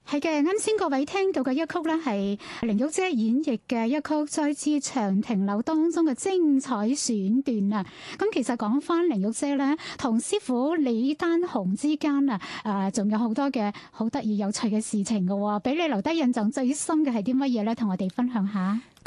係嘅，啱先各位聽到嘅一曲咧，係玲玉姐演繹嘅一曲《再次長亭柳》當中嘅精彩選段啊！咁其實講翻玲玉姐咧，同師傅李丹雄之間啊，仲有好多嘅好得意有趣嘅事情嘅喎，俾你留低印象最深嘅係啲乜嘢咧？同我哋分享下。